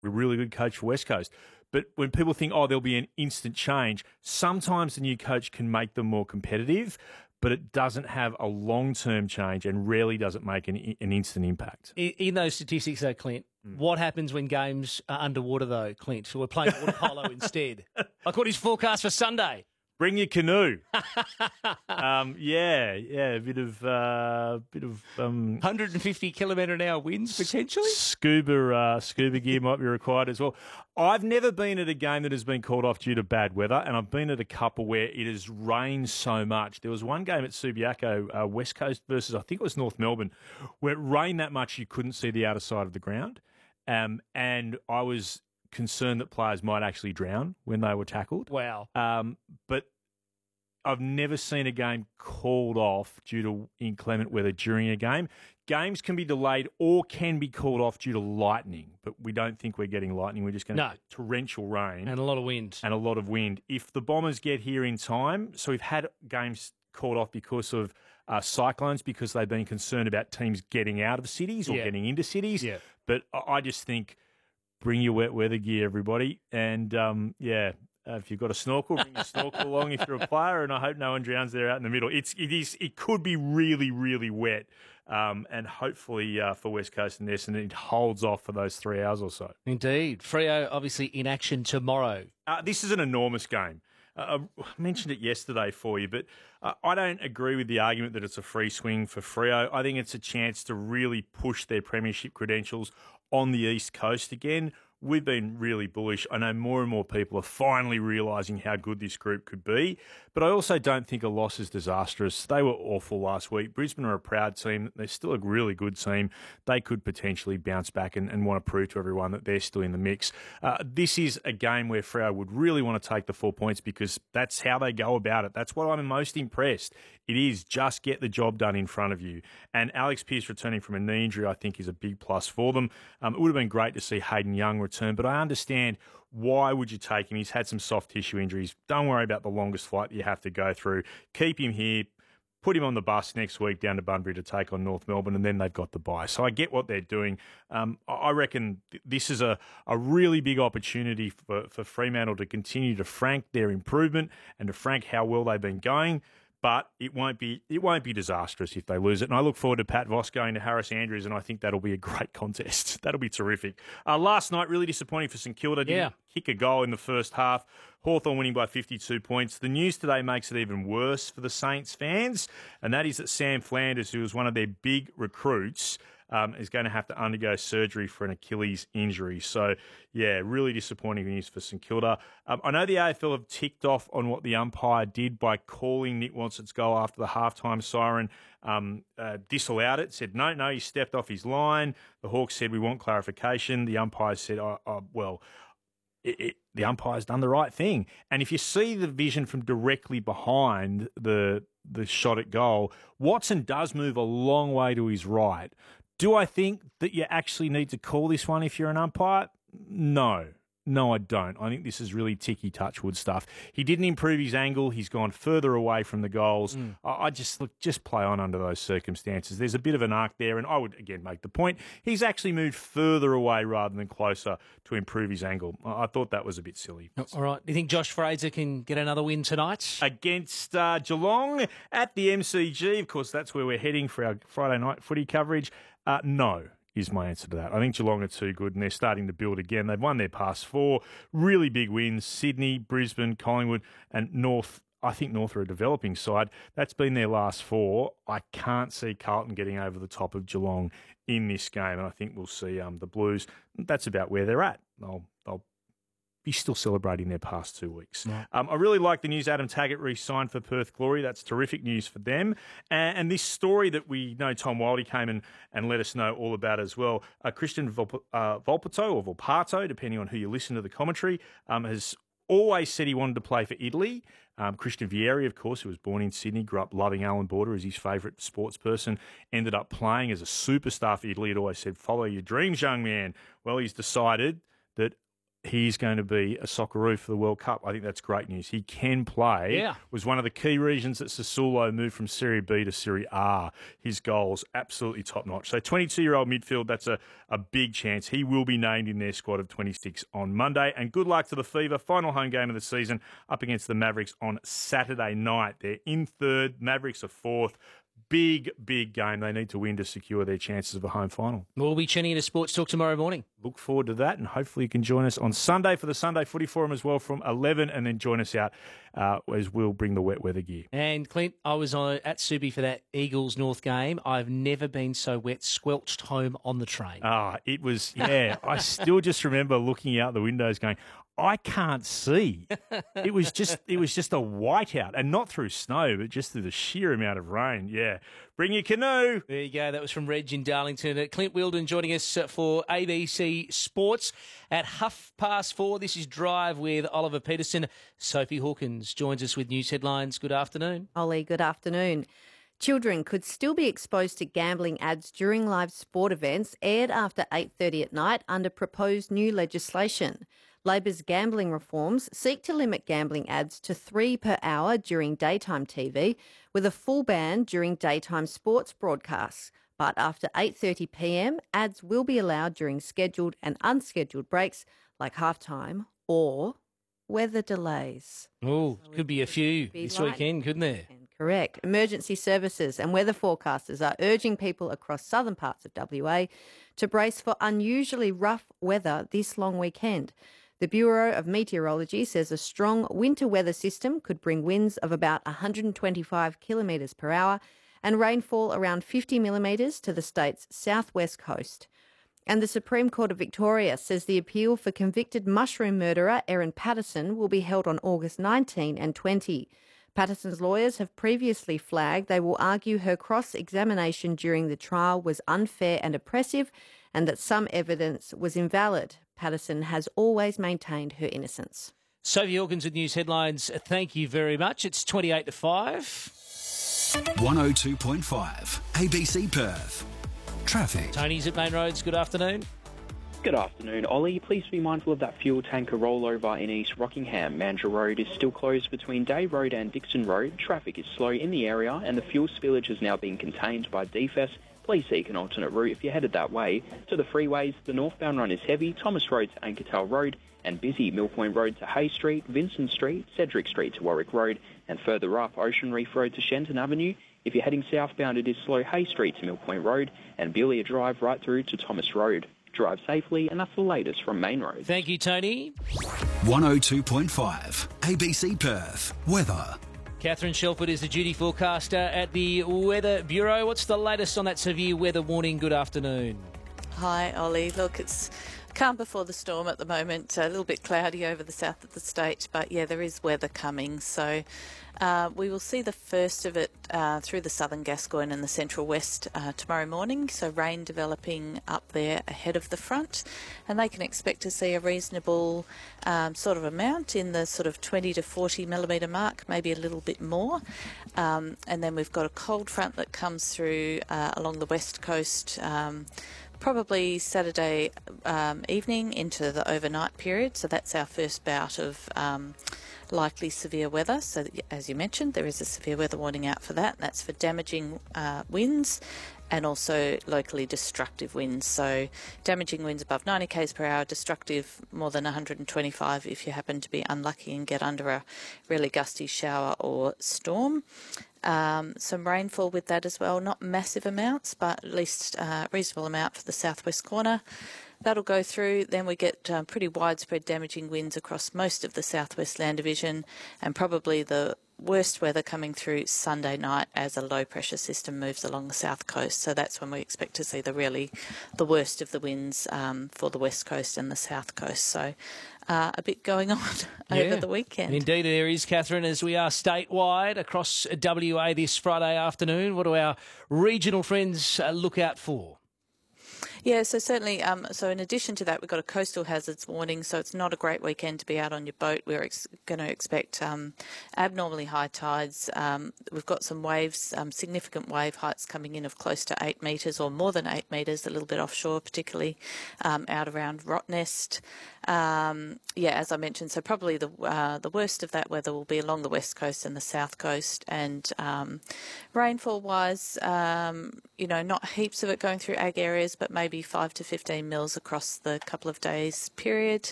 a really good coach for West Coast. But when people think, there'll be an instant change, sometimes the new coach can make them more competitive, but it doesn't have a long-term change and rarely does it make an instant impact. In those statistics, though, Clint, what happens when games are underwater, though, Clint? So we're playing water polo instead. Like what is forecast for Sunday? Bring your canoe. A bit of 150 kilometre-an-hour winds, potentially? Scuba gear might be required as well. I've never been at a game that has been called off due to bad weather, and I've been at a couple where it has rained so much. There was one game at Subiaco, West Coast versus, I think it was North Melbourne, where it rained that much you couldn't see the outer side of the ground. And I was concerned that players might actually drown when they were tackled. Wow. But I've never seen a game called off due to inclement weather during a game. Games can be delayed or can be called off due to lightning, but we don't think we're getting lightning. We're just going to get torrential rain. And a lot of wind. If the Bombers get here in time, so we've had games called off because of cyclones, because they've been concerned about teams getting out of cities or getting into cities. Yeah. But I just think bring your wet weather gear, everybody. And, if you've got a snorkel, bring your snorkel along if you're a player, and I hope no one drowns there out in the middle. It could be really, really wet, and hopefully for West Coast and Essendon, it holds off for those 3 hours or so. Indeed. Freo obviously in action tomorrow. This is an enormous game. I mentioned it yesterday for you, but I don't agree with the argument that it's a free swing for Freo. I think it's a chance to really push their premiership credentials on the East Coast again. We've been really bullish. I know more and more people are finally realising how good this group could be, but I also don't think a loss is disastrous. They were awful last week. Brisbane are a proud team. They're still a really good team. They could potentially bounce back and want to prove to everyone that they're still in the mix. This is a game where Freo would really want to take the 4 points because that's how they go about it. That's what I'm most impressed. It is just get the job done in front of you. And Alex Pearce returning from a knee injury, I think, is a big plus for them. It would have been great to see Hayden Young return, but I understand why would you take him. He's had some soft tissue injuries. Don't worry about the longest flight that you have to go through. Keep him here. Put him on the bus next week down to Bunbury to take on North Melbourne, and then they've got the bye. So I get what they're doing. I reckon this is a really big opportunity for Fremantle to continue to frank their improvement and to frank how well they've been going. But it won't be disastrous if they lose it. And I look forward to Pat Voss going to Harris Andrews, and I think that'll be a great contest. That'll be terrific. Last night, really disappointing for St Kilda. Didn't kick a goal in the first half. Hawthorn winning by 52 points. The news today makes it even worse for the Saints fans, and that is that Sam Flanders, who was one of their big recruits, is going to have to undergo surgery for an Achilles injury. So, really disappointing news for St Kilda. I know the AFL have ticked off on what the umpire did by calling Nick Wanson's goal after the halftime siren, disallowed it, said, no, he stepped off his line. The Hawks said, we want clarification. The umpire said, the umpire's done the right thing. And if you see the vision from directly behind the shot at goal, Watson does move a long way to his right. Do I think that you actually need to call this one if you're an umpire? No, I don't. I think this is really ticky Touchwood stuff. He didn't improve his angle. He's gone further away from the goals. I just play on under those circumstances. There's a bit of an arc there, and I would, again, make the point. He's actually moved further away rather than closer to improve his angle. I thought that was a bit silly. All right. Do you think Josh Fraser can get another win tonight? Against Geelong at the MCG. Of course, that's where we're heading for our Friday night footy coverage. No is my answer to that. I think Geelong are too good and they're starting to build again. They've won their past 4 really big wins. Sydney, Brisbane, Collingwood and North. I think North are a developing side. That's been their last 4. I can't see Carlton getting over the top of Geelong in this game, and I think we'll see the Blues. That's about where they're at. They'll be still celebrating their past 2 weeks. Yeah. I really like the news Adam Taggart re-signed for Perth Glory. That's terrific news for them. And this story that we know Tom Wildey came and let us know all about as well. Christian Volpato or Volpato, depending on who you listen to the commentary, has always said he wanted to play for Italy. Christian Vieri, of course, who was born in Sydney, grew up loving Alan Border as his favourite sports person, ended up playing as a superstar for Italy. He'd always said, follow your dreams, young man. Well, he's decided that he's going to be a Socceroo for the World Cup. I think that's great news. He can play. Yeah. Was one of the key reasons that Sassuolo moved from Serie B to Serie A. His goals, absolutely top-notch. So 22-year-old midfield, that's a big chance. He will be named in their squad of 26 on Monday. And good luck to the Fever. Final home game of the season up against the Mavericks on Saturday night. They're in third. Mavericks are fourth. Big game they need to win to secure their chances of a home final. We'll be tuning into Sports Talk tomorrow morning. Look forward to that, and hopefully you can join us on Sunday for the Sunday Footy Forum as well from 11, and then join us out as we'll bring the wet weather gear. And Clint, I was at Subi for that Eagles-North game. I've never been so wet, squelched home on the train. It was, yeah. I still just remember looking out the windows going, I can't see. It was just a whiteout, and not through snow, but just through the sheer amount of rain. Yeah. Bring your canoe. There you go. That was from Reg in Darlington. Clint Wheeldon joining us for ABC Sports at 4:30. This is Drive with Oliver Peterson. Sophie Hawkins joins us with news headlines. Good afternoon. Ollie, good afternoon. Children could still be exposed to gambling ads during live sport events aired after 8:30 at night under proposed new legislation. Labor's gambling reforms seek to limit gambling ads to 3 per hour during daytime TV, with a full ban during daytime sports broadcasts. But after 8:30 p.m, ads will be allowed during scheduled and unscheduled breaks like halftime or weather delays. Oh, could be a few this weekend, couldn't there? Correct. Emergency services and weather forecasters are urging people across southern parts of WA to brace for unusually rough weather this long weekend. The Bureau of Meteorology says a strong winter weather system could bring winds of about 125 kilometres per hour and rainfall around 50 millimetres to the state's southwest coast. And the Supreme Court of Victoria says the appeal for convicted mushroom murderer Erin Patterson will be held on August 19 and 20. Patterson's lawyers have previously flagged they will argue her cross-examination during the trial was unfair and oppressive and that some evidence was invalid. Patterson has always maintained her innocence. Sophie Hawkins with news headlines. Thank you very much. It's 28 to 5. 102.5 ABC Perth. Traffic. Tony's at Main Roads. Good afternoon. Good afternoon, Ollie. Please be mindful of that fuel tanker rollover in East Rockingham. Mandurah Road is still closed between Day Road and Dixon Road. Traffic is slow in the area and the fuel spillage has now been contained by DFS. Please seek an alternate route if you're headed that way. To the freeways, the northbound run is heavy, Thomas Road to Ankertale Road, and busy Mill Point Road to Hay Street, Vincent Street, Cedric Street to Warwick Road, and further up Ocean Reef Road to Shenton Avenue. If you're heading southbound, it is slow Hay Street to Mill Point Road, and Belia Drive right through to Thomas Road. Drive safely, and that's the latest from Main Road. Thank you, Tony. 102.5 ABC Perth. Weather. Catherine Shelford is the duty forecaster at the Weather Bureau. What's the latest on that severe weather warning? Good afternoon. Hi, Ollie. Look, it's calm before the storm at the moment. A little bit cloudy over the south of the state, but yeah, there is weather coming. So we will see the first of it through the southern Gascoyne and the central west tomorrow morning. So rain developing up there ahead of the front, and they can expect to see a reasonable sort of amount in the sort of 20 to 40 millimetre mark, maybe a little bit more. And then we've got a cold front that comes through along the west coast. Probably Saturday evening into the overnight period. So that's our first bout of likely severe weather. So as you mentioned, there is a severe weather warning out for that. And that's for damaging winds and also locally destructive winds. So damaging winds above 90 k's per hour, destructive more than 125 if you happen to be unlucky and get under a really gusty shower or storm. Some rainfall with that as well, not massive amounts, but at least a reasonable amount for the southwest corner. That'll go through. Then we get pretty widespread damaging winds across most of the southwest land division, and probably the worst weather coming through Sunday night as a low pressure system moves along the south coast. So that's when we expect to see the worst of the winds for the west coast and the south coast. So a bit going on over the weekend. And indeed there is, Catherine, as we are statewide across WA this Friday afternoon. What do our regional friends look out for? Yeah, so certainly, so in addition to that, we've got a coastal hazards warning, so it's not a great weekend to be out on your boat. We're going to expect abnormally high tides. We've got some waves, significant wave heights coming in of close to 8 metres or more than 8 metres, a little bit offshore, particularly out around Rottnest. As I mentioned, so probably the worst of that weather will be along the west coast and the south coast, and rainfall-wise, not heaps of it going through ag areas, but maybe 5 to 15 mils across the couple of days period.